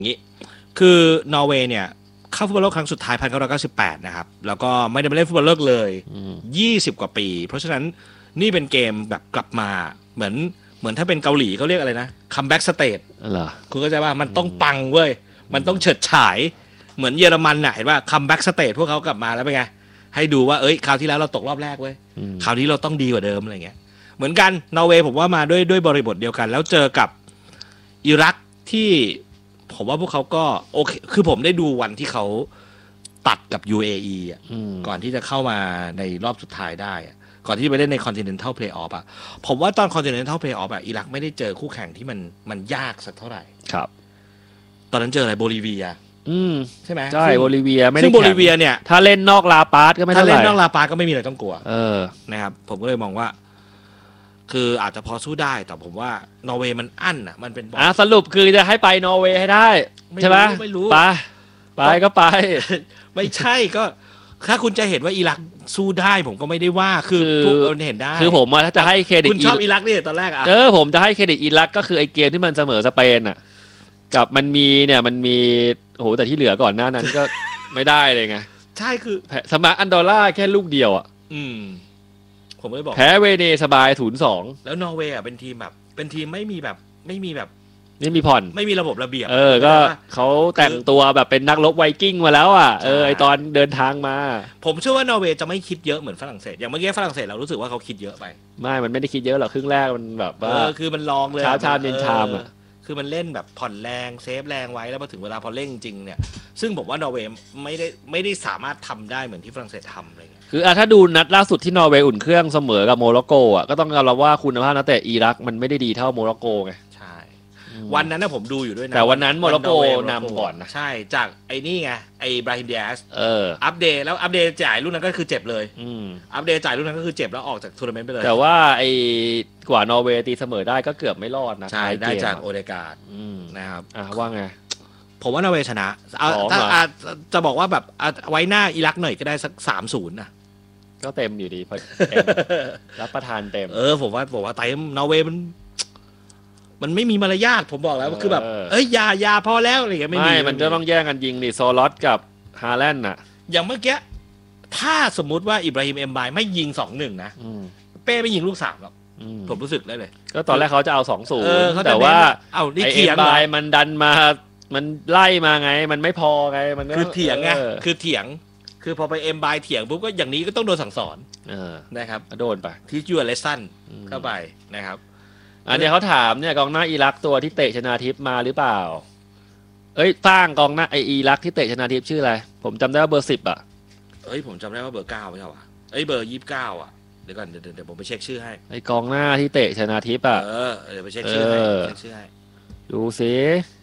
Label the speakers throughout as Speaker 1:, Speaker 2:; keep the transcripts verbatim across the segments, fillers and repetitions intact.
Speaker 1: งี้คือนอร์เวย์เนี่ยเข้าฟุตบอลโลกครั้งสุดท้ายหนึ่งพันเก้าร้อยเก้าสิบแปดนะครับแล้วก็ไม่ได้มาเล่นฟุตบอลโลกเลยยี่สิบกว่าปีเพราะฉะนั้นนี่เป็นเกมแบบกลับมาเหมือนเหมือนถ้าเป็นเกาหลีเขาเรียกอะไรนะคัมแบ็กสเตจ
Speaker 2: เหรอ
Speaker 1: คุณเข้าใจว่ามันต้องปังเว้ยมันต้องเฉิดฉายเหมือนเยอรมันน่ะเห็นว่าคัมแบ็กสเตจพวกเขากลับมาแล้วเป็นไงให้ดูว่าเอ้ยคราวที่แล้วเราตกรอบแรกเว้ยคราวนี้เราต้องดีกว่าเดิมอะไรเงี้ยเหมือนกันนอร์เวย์ผมว่ามาด้วยด้วยบริบทเดียวกันแล้วเจอกับอิรักที่ผมว่าพวกเขาก็โอเคคือผมได้ดูวันที่เขาตัดกับ ยู เอ อี อ่ะก่อนที่จะเข้ามาในรอบสุดท้ายได้อ่ะก่อนที่จะไปเล่นใน Continental Playoff อ่ะผมว่าตอน Continental Playoff อ่ะอิรักไม่ได้เจอคู่แข่งที่มันมันยากสักเท่าไหร่
Speaker 2: ครับ
Speaker 1: ตอนนั้นเจออะไรโบลิเวีย
Speaker 2: อืม
Speaker 1: ใช่ไหม
Speaker 2: ใช่โบลิเวียไม่ได้
Speaker 1: ซึ่งโบลิเวียเนี่ย
Speaker 2: ถ้าเล่นนอกลาปาสก็ไม่เท่าไหร่
Speaker 1: ถ้าเล่นนอกลาปาสก็ไม่มีอะไรต้องกลัว
Speaker 2: เออ
Speaker 1: นะครับผมก็เลยมองว่าคืออาจจะพอสู้ได้แต่ผมว่านอร์เวย์มันอั้นอ่ะมันเป็น
Speaker 2: อ่ะสรุปคือจะให้ไปนอร์เวย์ให้ได้ใช่ไหม
Speaker 1: ไม่รู้
Speaker 2: ไปไปก็ไป
Speaker 1: ไม่ใช่ก็ถ้าคุณจะเห็นว่าอิรักสู้ได้ผมก็ไม่ได้ว่าคือทุกคนเห็นได้
Speaker 2: คือผมว่าถ้าจะให้เครดิต
Speaker 1: คุณชอบอิรักนี่ตอนแรกอ่ะ
Speaker 2: เออผมจะให้เครดิตอิรักก็คือไอเกมที่มันเสมอสเปนอ่ะกับมันมีเนี่ยมันมีโหแต่ที่เหลือก่อนหน้านั้นก็ไม่ได้เลยไง
Speaker 1: ใช่คือ
Speaker 2: สมาร์อันดอร่าแค่ลูกเดียวอ่ะ
Speaker 1: อืมผมไม่บอก
Speaker 2: แพ้เวเนสบายศูนย์สอง
Speaker 1: แล้วนอร์เวย์อ่ะเป็นทีมแบบเป็นทีมไม่มีแบบไม่มีแบบ
Speaker 2: ไม่มีผ่อน
Speaker 1: ไม่มีระบบระเบียบ
Speaker 2: เออก็เขาแต่งตัวแบบเป็นนักรบไวกิ้งมาแล้วอ่ะเออไอตอนเดินทางมา
Speaker 1: ผมเชื่อว่านอร์เวย์จะไม่คิดเยอะเหมือนฝรั่งเศสอย่างเมื่อกี้ฝรั่งเศสเรารู้สึกว่าเขาคิดเยอะไป
Speaker 2: ไม่มันไม่ได้คิดเยอะหรอกครึ่งแรกมันแบบว่า
Speaker 1: เออคือมันลองเลย
Speaker 2: เช้าชามเย็นชามอ่ะ
Speaker 1: คือมันเล่นแบบผ่อนแรงเซฟแรงไว้แล้วพอถึงเวลาพอเล่นจริงเนี่ยซึ่งผมว่านอร์เวย์ไม่ได้ไม่ได้สามารถทำได้เหมือนที่ฝรั่งเศสทำอะไรเงี้ย
Speaker 2: คืออ่ะถ้าดูนัดล่าสุดที่นอร์เวย์อุ่นเครื่องเสมอกับโมร็อกโกอ่ะก็ต้องยอมรับว่าคุณภาพนักเตะอิรักมันไม่ได้ดีเท่าโมร็อกโกไง
Speaker 1: ใช่วันนั้นนะผมดูอยู่ด้วยนะ
Speaker 2: แต่วันนั้นโมร็อกโกนำก่อนนะ
Speaker 1: ใช่จากไอ้นี่ไงไอ้บราฮิมเดียส
Speaker 2: เออ
Speaker 1: อัปเดตแล้วอัปเดตจ่ายลูกนั้นก็คือเจ็บเลยอัปเดตจ่ายลูกนั้นก็คือเจ็บแล้วออกจากทัวร์นาเมนต์ไปเลย
Speaker 2: แต่ว่าไอ้กว่านอร์เวย์ตีเสมอได้ก็เกือบไม่รอดนะ
Speaker 1: ใช่ได้จากโอเดการ์ดนะครับ
Speaker 2: อ่ะว่าไง
Speaker 1: ผมว่านอร์เวย์ชนะถ้าจะบอกว่าแบบไว้หน้าอิรักหน่อยก็ได้สักสามศูนย์นะ
Speaker 2: ก็เต็มอยู่ดีพอรับประทานเต็ม
Speaker 1: เออผมว่าผมว่าเต็มนอร์เวย์มันมันไม่มีมารยาทผมบอกแล้วคือแบบเอ้ยยายาพอแล้วอะไรอย่างเงี้ยไม่มี
Speaker 2: มันจะต้องแย่งกันยิงดิโซลอสกับฮาแลนด์น่ะ
Speaker 1: อย่างเมื่อกี้ถ้าสมมุติว่าอิบราฮิมเอ็มบายไม่ยิงสองหนึ่งนะเป้ไม่ยิงลูกสามหรอกผมรู้สึกได้เลย
Speaker 2: ก็ตอนแรกเขาจะเอาสองศูนย์แต่ว่า
Speaker 1: เอา
Speaker 2: ไอเอ็มบายมันดันมามันไล่มาไงมันไม่พอไงมัน
Speaker 1: คือเถียงไงคือเถียงคือพอไปเอ็มบายเถียงปุ๊บก็อย่างนี้ก็ต้องโดนสั่งสอนนะครับ
Speaker 2: โดนไป
Speaker 1: ที่จูเลสันเข้าไปนะครับ
Speaker 2: อันนี้เขาถามเนี่ยกองหน้าอิรักตัวที่เตะชนาทิพย์มาหรือเปล่าเอ้ยสร้างกองหน้าไออิรักที่เตะชนาทิพย์ชื่ออะไรผมจำได้ว่าเบอร์สิบอ่ะ
Speaker 1: เอ้ยผมจำได้ว่าเบอร์เก้าไม่ใช่หรอเอ้ยเบอร์ยี่สิบเก้าอ่ะเดี๋ยวก่อนเดี๋ยวเดี๋ยวผมไปเช็คชื่อให้
Speaker 2: ไอกองหน้าที่เตะชนาทิพย์อ่ะ
Speaker 1: เออเดี๋ยวไปเช็คชื่อให้เช็คชื่อให้
Speaker 2: ดูสิ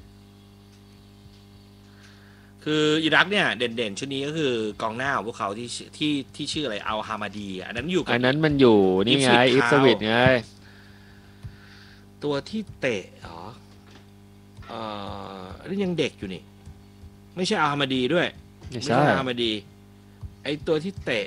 Speaker 1: คืออิรักเนี่ยเด่นๆชุดนี้ก็คือกองหน้าของพวกเขาที่ที่ที่ชื่ออะไรอัลฮามาดีอันนั้นอยู่
Speaker 2: อันนั้นมันอยู่นี่ไงอิสวิตไง
Speaker 1: ตัวที่เตะอ๋อเอ่อนี่ยังเด็กอยู่นี่ไม่ใช่อัลฮามาดีด้วย
Speaker 2: ไม่ใช่
Speaker 1: อัลฮามาดีไอตัวที่เตะ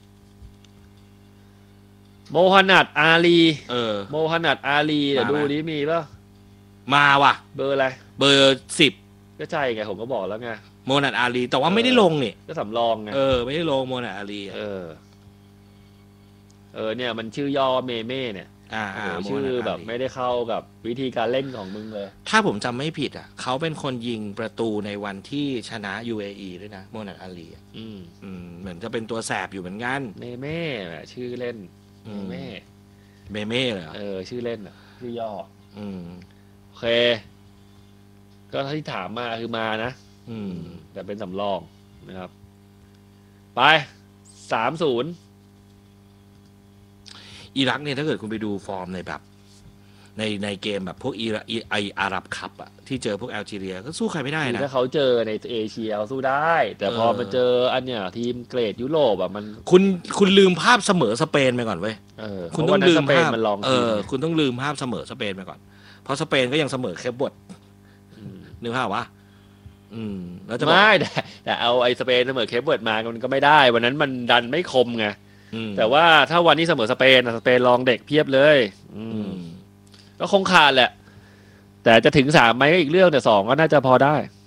Speaker 2: โมฮันนัดอาลี
Speaker 1: เออ
Speaker 2: โมฮันนัดอาลีเดี๋ยวดูนี้มีป่ะ
Speaker 1: มาว่ะ
Speaker 2: เบอร์อะไร
Speaker 1: เบอร์สิบ
Speaker 2: ก็ใช่ไงผมก็บอกแล้วไง
Speaker 1: โมฮันนัดอาลีแต่ว่าไม่ได้ลงนี่
Speaker 2: ก็สำรองไง
Speaker 1: เออไม่ได้ลงโมฮันนัดอาลี
Speaker 2: เออเออเนี่ยมันชื่อย่อเมเม่เนี่ย
Speaker 1: อ่า
Speaker 2: ชื่อแบบไม่ได้เข้ากับวิธีการเล่นของมึงเลย
Speaker 1: ถ้าผมจำไม่ผิดอ่ะเขาเป็นคนยิงประตูในวันที่ชนะ ยู เอ อี ด้วยนะโมฮันนัดอาลี
Speaker 2: อืม
Speaker 1: อืมเหมือนจะเป็นตัวแสบอยู่เหมือนกัน
Speaker 2: เมเม่ชื่อเล่นเมเม่
Speaker 1: เมเม่เหรอ
Speaker 2: เออชื่อเล่นอ่ะชื่อย่อ
Speaker 1: อืม
Speaker 2: โอเคก็ที่ถามมาคือมานะ
Speaker 1: อืม
Speaker 2: แต่เป็นสำรองนะครับไปสามศูนย์
Speaker 1: อิรักเนี่ยถ้าเกิดคุณไปดูฟอร์มในแบบในในเกมแบบพวกอิรักไออาหรับคัพอะที่เจอพวกแอลจีเรียก็สู้ใครไม่ได้นะ
Speaker 2: ถ้าเขาเจอในเอเชียสู้ได้แต่พอมาเจออันเนี้ยทีมเกรดยุโรปอะมัน
Speaker 1: คุณคุณลืมภาพเสมอสเปนไปก่อนเว้ยคุณต้องลืมภาพเออคุณต้องลืมภาพเสมอสเปนไปก่อนเพราะสเปนก็ยังเสมอแค่บทนึกภาพวะอืมแล้วจะ
Speaker 2: ไม่แต่แต่เอาไอ้สเปนเสมอเคปเวิร์ดมามันก็ไม่ได้วันนั้นมันดันไม่คมไงแต่ว่าถ้าวันนี้เสมอสเปนสเปนลองเด็กเพียบเลยก็คงขาดแหละแต่จะถึงสามไหมก็อีกเรื่องแต่สองก็น่าจะพอได้